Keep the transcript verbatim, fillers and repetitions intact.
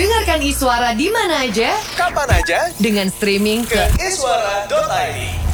Dengarkan Iswara di mana aja, kapan aja, dengan streaming ke iswara dot i d.